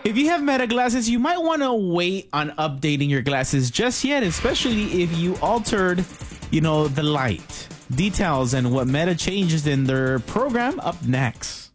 If you have Meta glasses, you might want to wait on updating your glasses just yet, especially if you altered, the light. Details and what Meta changes in their program up next.